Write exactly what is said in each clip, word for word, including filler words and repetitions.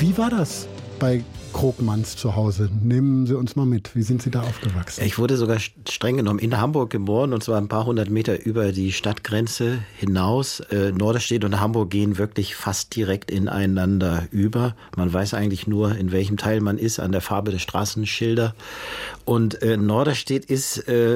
Wie war das bei Krogmanns zu Hause? Nehmen Sie uns mal mit. Wie sind Sie da aufgewachsen? Ich wurde sogar streng genommen in Hamburg geboren, und zwar ein paar hundert Meter über die Stadtgrenze hinaus. Äh, Norderstedt und Hamburg gehen wirklich fast direkt ineinander über. Man weiß eigentlich nur, in welchem Teil man ist, an der Farbe der Straßenschilder. Und äh, Norderstedt ist äh,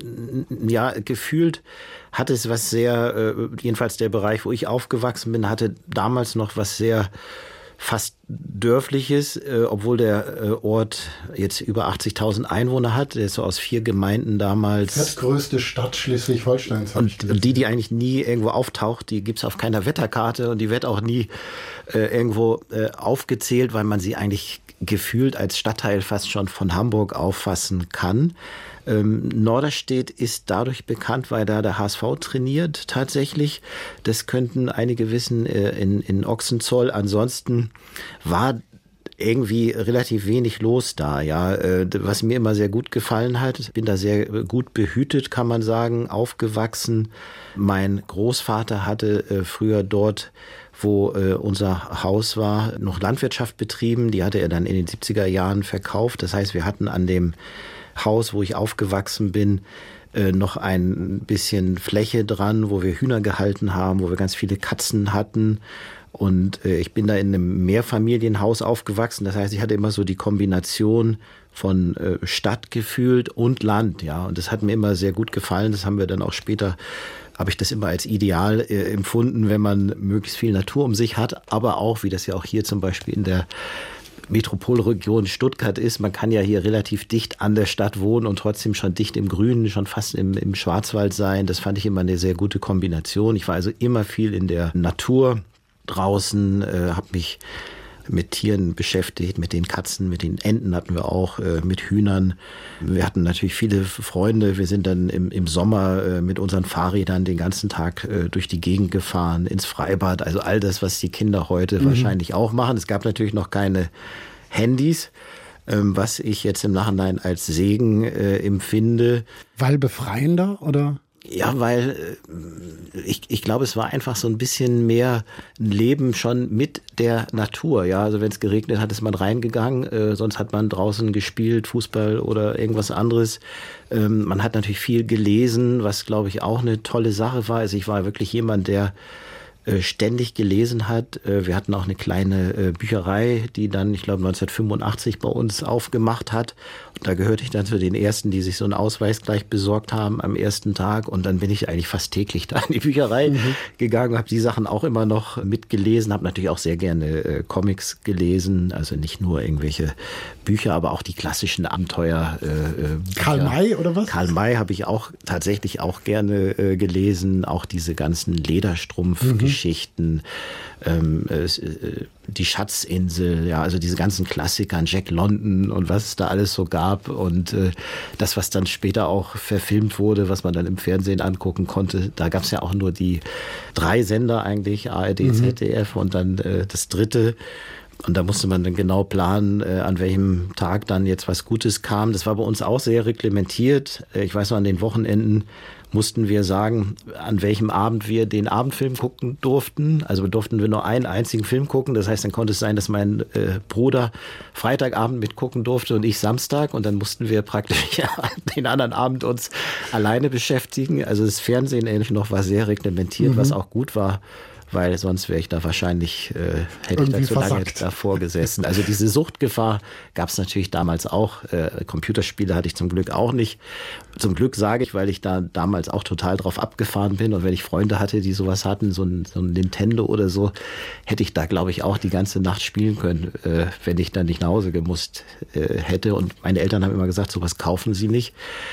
ja gefühlt, hat es was sehr, äh, jedenfalls der Bereich, wo ich aufgewachsen bin, hatte damals noch was sehr fast Dörfliches, äh, obwohl der äh, Ort jetzt über achtzigtausend Einwohner hat. Der ist so aus vier Gemeinden damals. Das größte Stadt Schleswig-Holsteins. Und, und die, die eigentlich nie irgendwo auftaucht, die gibt's auf keiner Wetterkarte, und die wird auch nie äh, irgendwo äh, aufgezählt, weil man sie eigentlich gefühlt als Stadtteil fast schon von Hamburg auffassen kann. Ähm, Norderstedt ist dadurch bekannt, weil da der H S V trainiert tatsächlich. Das könnten einige wissen, äh, in, in Ochsenzoll. Ansonsten war irgendwie relativ wenig los da, ja. Äh, was mir immer sehr gut gefallen hat. Ich bin da sehr gut behütet, kann man sagen, aufgewachsen. Mein Großvater hatte äh, früher dort, wo äh, unser Haus war, noch Landwirtschaft betrieben. Die hatte er dann in den siebziger Jahren verkauft. Das heißt, wir hatten an dem Haus, wo ich aufgewachsen bin, äh, noch ein bisschen Fläche dran, wo wir Hühner gehalten haben, wo wir ganz viele Katzen hatten. Und äh, ich bin da in einem Mehrfamilienhaus aufgewachsen. Das heißt, ich hatte immer so die Kombination von äh, Stadt gefühlt und Land, ja. Und das hat mir immer sehr gut gefallen. Das haben wir dann auch später, habe ich das immer als ideal äh, empfunden, wenn man möglichst viel Natur um sich hat. Aber auch, wie das ja auch hier zum Beispiel in der Metropolregion Stuttgart ist. Man kann ja hier relativ dicht an der Stadt wohnen und trotzdem schon dicht im Grünen, schon fast im, im Schwarzwald sein. Das fand ich immer eine sehr gute Kombination. Ich war also immer viel in der Natur draußen, äh, habe mich mit Tieren beschäftigt, mit den Katzen, mit den Enten hatten wir auch, äh, mit Hühnern. Wir hatten natürlich viele Freunde. Wir sind dann im, im Sommer äh, mit unseren Fahrrädern den ganzen Tag äh, durch die Gegend gefahren, ins Freibad. Also all das, was die Kinder heute mhm. wahrscheinlich auch machen. Es gab natürlich noch keine Handys, ähm, was ich jetzt im Nachhinein als Segen äh, empfinde. Weil befreiender, oder? Ja, weil ich, ich glaube, es war einfach so ein bisschen mehr ein Leben schon mit der Natur. Ja, also wenn es geregnet hat, ist man reingegangen, äh, sonst hat man draußen gespielt, Fußball oder irgendwas anderes. Ähm, man hat natürlich viel gelesen, was, glaube ich, auch eine tolle Sache war. Also ich war wirklich jemand, der äh, ständig gelesen hat. Äh, wir hatten auch eine kleine äh, Bücherei, die dann, ich glaube, neunzehnhundertfünfundachtzig bei uns aufgemacht hat. Und da gehörte ich dann zu den Ersten, die sich so einen Ausweis gleich besorgt haben am ersten Tag. Und dann bin ich eigentlich fast täglich da in die Bücherei mhm. gegangen, habe die Sachen auch immer noch mitgelesen, habe natürlich auch sehr gerne äh, Comics gelesen, also nicht nur irgendwelche Bücher, aber auch die klassischen Abenteuer. Äh, Karl May oder was? Karl May habe ich auch tatsächlich auch gerne äh, gelesen, auch diese ganzen Lederstrumpf-Geschichten. Mhm. Ähm, äh, die Schatzinsel, ja, also diese ganzen Klassiker, Jack London und was es da alles so gab, und äh, das, was dann später auch verfilmt wurde, was man dann im Fernsehen angucken konnte. Da gab es ja auch nur die drei Sender eigentlich, A R D, mhm. Z D F und dann äh, das dritte. Und da musste man dann genau planen, äh, an welchem Tag dann jetzt was Gutes kam. Das war bei uns auch sehr reglementiert. Äh, ich weiß noch, an den Wochenenden mussten wir sagen, an welchem Abend wir den Abendfilm gucken durften. Also durften wir nur einen einzigen Film gucken. Das heißt, dann konnte es sein, dass mein äh, Bruder Freitagabend mitgucken durfte und ich Samstag. Und dann mussten wir praktisch ja, den anderen Abend uns alleine beschäftigen. Also das Fernsehen ähnlich noch war sehr reglementiert, mhm. was auch gut war. Weil sonst wäre ich da wahrscheinlich, äh, hätte Irgendwie ich da zu lange versackt. davor gesessen. Also diese Suchtgefahr gab es natürlich damals auch. Äh, Computerspiele hatte ich zum Glück auch nicht. Zum Glück sage ich, weil ich da damals auch total drauf abgefahren bin. Und wenn ich Freunde hatte, die sowas hatten, so ein, so ein Nintendo oder so, hätte ich da, glaube ich, auch die ganze Nacht spielen können, äh, wenn ich dann nicht nach Hause gemusst äh, hätte. Und meine Eltern haben immer gesagt, sowas kaufen sie nicht.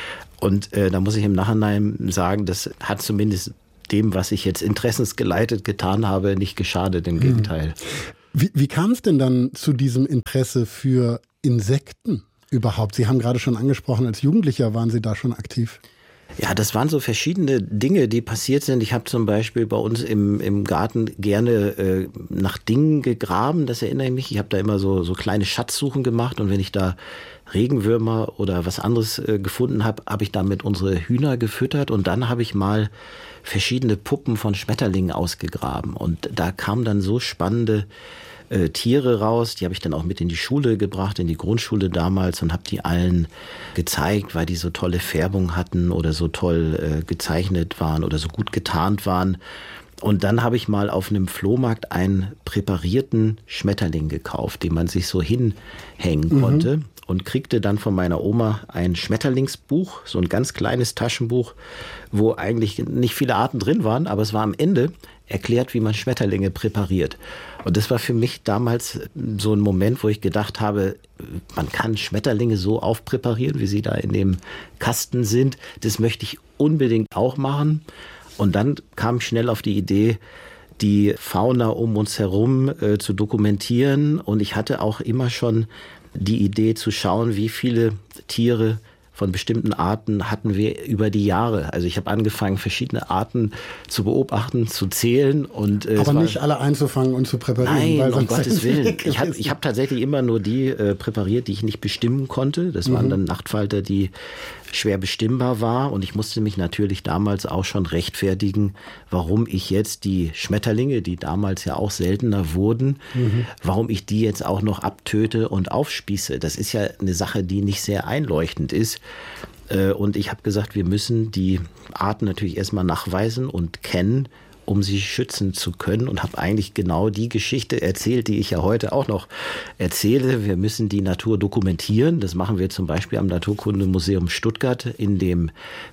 Und äh, da muss ich im Nachhinein sagen, das hat zumindest dem, was ich jetzt interessensgeleitet getan habe, nicht geschadet, im Gegenteil. Wie, wie kam es denn dann zu diesem Interesse für Insekten überhaupt? Sie haben gerade schon angesprochen, als Jugendlicher waren Sie da schon aktiv. Ja, das waren so verschiedene Dinge, die passiert sind. Ich habe zum Beispiel bei uns im, im Garten gerne äh, nach Dingen gegraben, das erinnere ich mich. Ich habe da immer so, so kleine Schatzsuchen gemacht, und wenn ich da Regenwürmer oder was anderes äh, gefunden habe, habe ich damit unsere Hühner gefüttert, und dann habe ich mal verschiedene Puppen von Schmetterlingen ausgegraben, und da kamen dann so spannende äh, Tiere raus. Die habe ich dann auch mit in die Schule gebracht, in die Grundschule damals und habe die allen gezeigt, weil die so tolle Färbung hatten oder so toll äh, gezeichnet waren oder so gut getarnt waren. Und dann habe ich mal auf einem Flohmarkt einen präparierten Schmetterling gekauft, den man sich so hinhängen mhm. konnte. Und kriegte dann von meiner Oma ein Schmetterlingsbuch, so ein ganz kleines Taschenbuch, wo eigentlich nicht viele Arten drin waren, aber es war am Ende erklärt, wie man Schmetterlinge präpariert. Und das war für mich damals so ein Moment, wo ich gedacht habe, man kann Schmetterlinge so aufpräparieren, wie sie da in dem Kasten sind. Das möchte ich unbedingt auch machen. Und dann kam ich schnell auf die Idee, die Fauna um uns herum äh, zu dokumentieren. Und ich hatte auch immer schon die Idee zu schauen, wie viele Tiere von bestimmten Arten hatten wir über die Jahre. Also ich habe angefangen, verschiedene Arten zu beobachten, zu zählen. Und, äh, Aber nicht alle einzufangen und zu präparieren. Nein, weil um Gottes Willen. Ich habe ich hab tatsächlich immer nur die äh, präpariert, die ich nicht bestimmen konnte. Das waren mhm. dann Nachtfalter, die schwer bestimmbar war. Und ich musste mich natürlich damals auch schon rechtfertigen, warum ich jetzt die Schmetterlinge, die damals ja auch seltener wurden, mhm. warum ich die jetzt auch noch abtöte und aufspieße. Das ist ja eine Sache, die nicht sehr einleuchtend ist. Und ich habe gesagt, wir müssen die Arten natürlich erstmal nachweisen und kennen, um sie schützen zu können, und habe eigentlich genau die Geschichte erzählt, die ich ja heute auch noch erzähle. Wir müssen die Natur dokumentieren. Das machen wir zum Beispiel am Naturkundemuseum Stuttgart in dem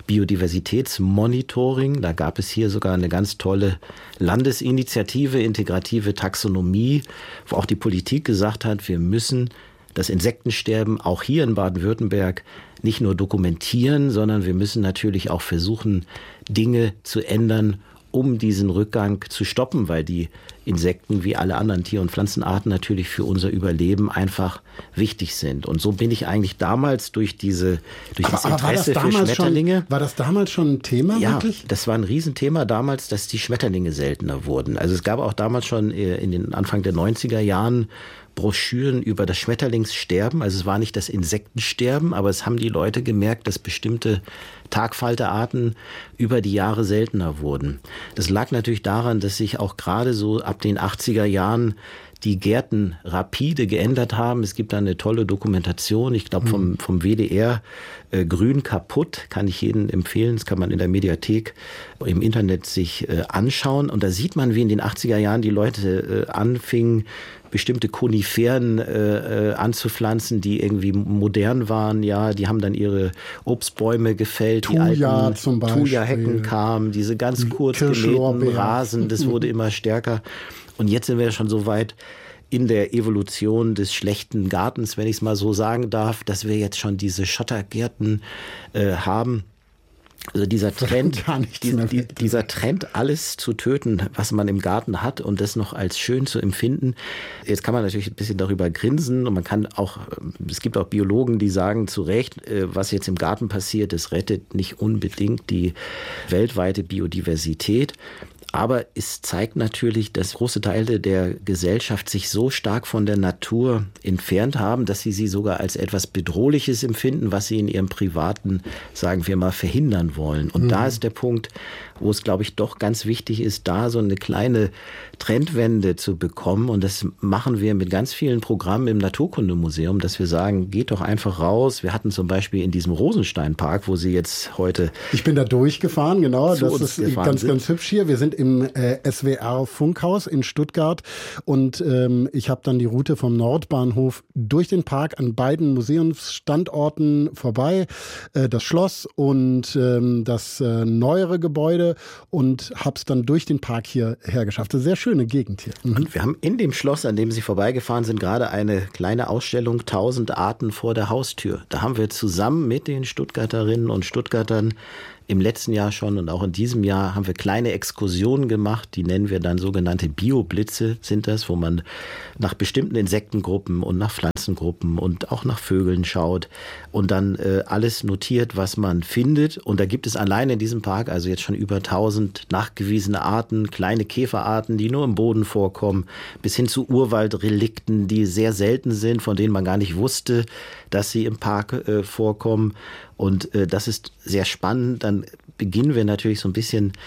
Biodiversitätsmonitoring. Da gab es hier sogar eine ganz tolle Landesinitiative, integrative Taxonomie, wo auch die Politik gesagt hat, wir müssen das Insektensterben auch hier in Baden-Württemberg nicht nur dokumentieren, sondern wir müssen natürlich auch versuchen, Dinge zu ändern, um diesen Rückgang zu stoppen, weil die Insekten wie alle anderen Tier- und Pflanzenarten natürlich für unser Überleben einfach wichtig sind. Und so bin ich eigentlich damals durch diese durch aber, das aber Interesse war das für Schmetterlinge. Schon, war das damals schon ein Thema ja, wirklich? Das war ein Riesenthema damals, dass die Schmetterlinge seltener wurden. Also es gab auch damals schon in den Anfang der neunziger Jahren Broschüren über das Schmetterlingssterben. Also es war nicht das Insektensterben, aber es haben die Leute gemerkt, dass bestimmte Tagfalterarten über die Jahre seltener wurden. Das lag natürlich daran, dass sich auch gerade so ab den achtziger Jahren die Gärten rapide geändert haben. Es gibt da eine tolle Dokumentation, ich glaube vom, vom W D R, äh, Grün kaputt, kann ich jedem empfehlen. Das kann man in der Mediathek im Internet sich äh, anschauen. Und da sieht man, wie in den achtziger Jahren die Leute äh, anfingen, bestimmte Koniferen äh, äh, anzupflanzen, die irgendwie modern waren. Ja, die haben dann ihre Obstbäume gefällt. Thuja die alten zum Beispiel. Thuja-Hecken kamen, diese ganz kurz gemähten Rasen, das wurde immer stärker. Und jetzt sind wir schon so weit in der Evolution des schlechten Gartens, wenn ich es mal so sagen darf, dass wir jetzt schon diese Schottergärten äh, haben. Also dieser Trend, die, die, dieser Trend, alles zu töten, was man im Garten hat und das noch als schön zu empfinden. Jetzt kann man natürlich ein bisschen darüber grinsen und man kann auch, es gibt auch Biologen, die sagen zu Recht, was jetzt im Garten passiert, das rettet nicht unbedingt die weltweite Biodiversität. Aber es zeigt natürlich, dass große Teile der Gesellschaft sich so stark von der Natur entfernt haben, dass sie sie sogar als etwas Bedrohliches empfinden, was sie in ihrem privaten, sagen wir mal, verhindern wollen. Und mhm. da ist der Punkt, wo es, glaube ich, doch ganz wichtig ist, da so eine kleine Trendwende zu bekommen. Und das machen wir mit ganz vielen Programmen im Naturkundemuseum, dass wir sagen, geht doch einfach raus. Wir hatten zum Beispiel in diesem Rosensteinpark, wo Sie jetzt heute... Ich bin da durchgefahren, genau. Das ist ganz, sind. ganz hübsch hier. Wir sind im äh, S W R-Funkhaus in Stuttgart und ähm, ich habe dann die Route vom Nordbahnhof durch den Park an beiden Museumsstandorten vorbei, äh, das Schloss und ähm, das äh, neuere Gebäude, und habe es dann durch den Park hierher geschafft. Eine sehr schöne Gegend hier. Mhm. Und wir haben in dem Schloss, an dem Sie vorbeigefahren sind, gerade eine kleine Ausstellung tausend Arten vor der Haustür. Da haben wir zusammen mit den Stuttgarterinnen und Stuttgartern im letzten Jahr schon und auch in diesem Jahr haben wir kleine Exkursionen gemacht, die nennen wir dann sogenannte Bioblitze, sind das, wo man nach bestimmten Insektengruppen und nach Pflanzengruppen und auch nach Vögeln schaut und dann äh, alles notiert, was man findet. Und da gibt es allein in diesem Park also jetzt schon über tausend nachgewiesene Arten, kleine Käferarten, die nur im Boden vorkommen, bis hin zu Urwaldrelikten, die sehr selten sind, von denen man gar nicht wusste, dass sie im Park äh, vorkommen. Und äh, das ist sehr spannend. Dann beginnen wir natürlich so ein bisschen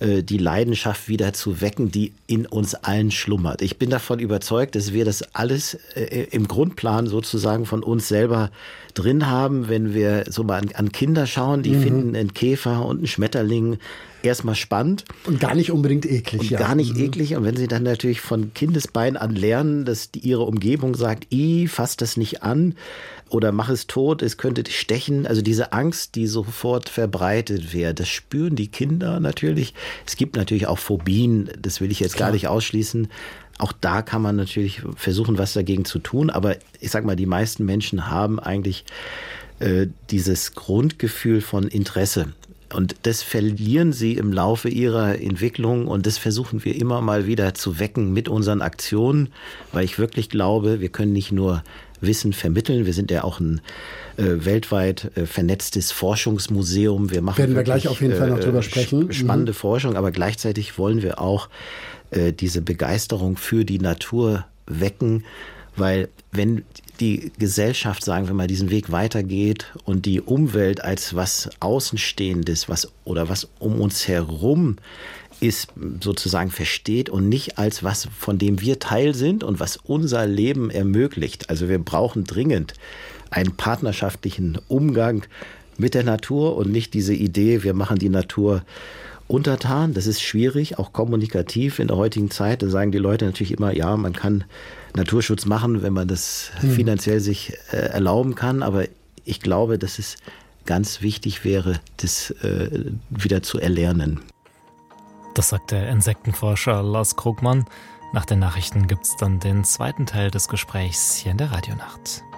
die Leidenschaft wieder zu wecken, die in uns allen schlummert. Ich bin davon überzeugt, dass wir das alles im Grundplan sozusagen von uns selber drin haben, wenn wir so mal an, an Kinder schauen, die mhm. finden einen Käfer und einen Schmetterling erstmal spannend. Und gar nicht unbedingt eklig. Und ja. gar nicht mhm. eklig. Und wenn sie dann natürlich von Kindesbein an lernen, dass die, ihre Umgebung sagt, i, fass das nicht an oder mach es tot, es könnte dich stechen. Also diese Angst, die sofort verbreitet wird, das spüren die Kinder natürlich. Es gibt natürlich auch Phobien, das will ich jetzt Klar. gar nicht ausschließen. Auch da kann man natürlich versuchen, was dagegen zu tun. Aber ich sag mal, die meisten Menschen haben eigentlich äh, dieses Grundgefühl von Interesse. Und das verlieren sie im Laufe ihrer Entwicklung und das versuchen wir immer mal wieder zu wecken mit unseren Aktionen, weil ich wirklich glaube, wir können nicht nur Wissen vermitteln, wir sind ja auch ein äh, weltweit äh, vernetztes Forschungsmuseum. Wir machen Werden wir wirklich, gleich auf jeden Fall noch äh, drüber sprechen. Spannende mhm. Forschung, aber gleichzeitig wollen wir auch äh, diese Begeisterung für die Natur wecken, weil wenn die Gesellschaft, sagen wir mal, diesen Weg weitergeht und die Umwelt als was Außenstehendes, was oder was um uns herum ist, sozusagen versteht und nicht als was, von dem wir Teil sind und was unser Leben ermöglicht. Also wir brauchen dringend einen partnerschaftlichen Umgang mit der Natur und nicht diese Idee, wir machen die Natur untertan. Das ist schwierig, auch kommunikativ in der heutigen Zeit. Da sagen die Leute natürlich immer, ja, man kann Naturschutz machen, wenn man das hm. finanziell sich äh, erlauben kann. Aber ich glaube, dass es ganz wichtig wäre, das äh, wieder zu erlernen. Das sagt der Insektenforscher Lars Krugmann. Nach den Nachrichten gibt es dann den zweiten Teil des Gesprächs hier in der Radionacht.